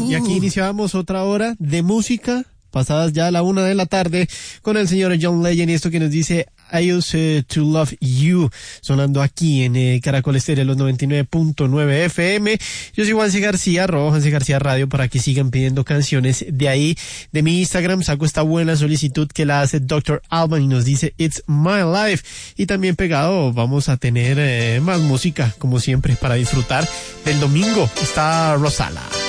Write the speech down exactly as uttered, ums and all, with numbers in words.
Y aquí iniciamos otra hora de música, pasadas ya la una de la tarde, con el señor John Legend y esto que nos dice I Used to Love You, sonando aquí en eh, Caracol Estéreo, los noventa y nueve punto nueve F M. Yo soy Juanse García, arroba Juanse García Radio, para que sigan pidiendo canciones. De ahí, de mi Instagram, saco esta buena solicitud que la hace doctor Alban y nos dice It's My Life. Y también pegado vamos a tener eh, más música, como siempre, para disfrutar del domingo. Está Rosala.